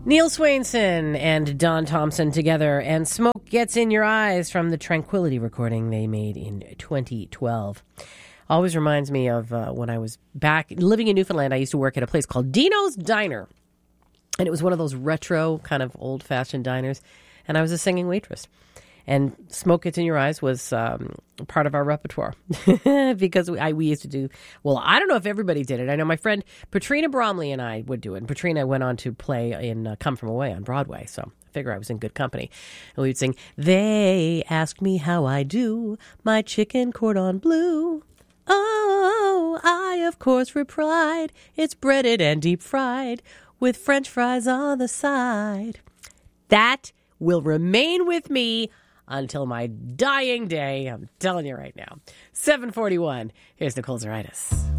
Neil Swainson and Don Thompson together, and Smoke Gets in Your Eyes from the Tranquility recording they made in 2012. Always reminds me of when I was back living in Newfoundland. I used to work at a place called Dino's Diner, and it was one of those retro kind of old-fashioned diners, and I was a singing waitress. And Smoke Gets in Your Eyes was part of our repertoire because we used to do, well, I don't know if everybody did it. I know my friend Patrina Bromley and I would do it. And Patrina went on to play in Come From Away on Broadway. So I figure I was in good company. And we'd sing, "They ask me how I do, my chicken cordon bleu. Oh, I of course replied, it's breaded and deep fried with French fries on the side." That will remain with me until my dying day. I'm telling you right now. 7:41. Here's Nicole Zaritis.